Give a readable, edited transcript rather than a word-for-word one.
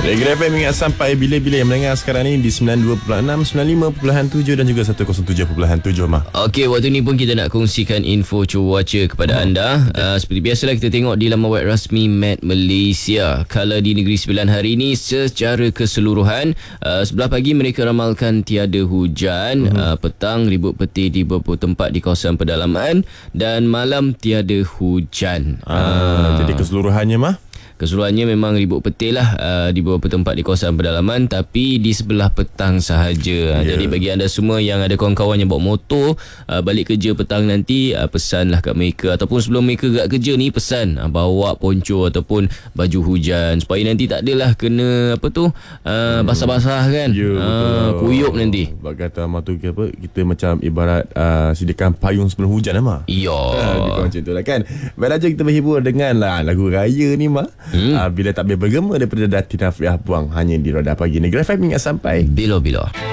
Negeri FM ingat sampai bila-bila yang mendengar sekarang ni di 92.6, 95.7 dan juga 107.7 mah. Okey, waktu ni pun kita nak kongsikan info cuaca kepada anda. Seperti biasalah kita tengok di laman web rasmi Met Malaysia. Kala di Negeri Sembilan hari ini secara keseluruhan, sebelah pagi mereka ramalkan tiada hujan, petang ribut petir di beberapa tempat di kawasan pedalaman dan malam tiada hujan. Jadi keseluruhannya mah Keseluruhannya memang ribut petir lah di beberapa tempat di kawasan pedalaman, tapi di sebelah petang sahaja. Jadi bagi anda semua yang ada kawan-kawan yang bawa motor balik kerja petang nanti, pesanlah kat mereka, ataupun sebelum mereka kat kerja ni pesan bawa poncho ataupun baju hujan supaya nanti tak adalah kena basah-basah kan. Kuyup nanti. Sebab kata Amar tu kita macam ibarat sediakan payung sebelum hujan mah. Macam tu lah kan. Baiklah, jom kita berhibur dengan lagu raya ni mah. Bila tak boleh bergema daripada Datin Afriah Buang, hanya di Roda Pagi Negeri FM ingat sampai bila-bila.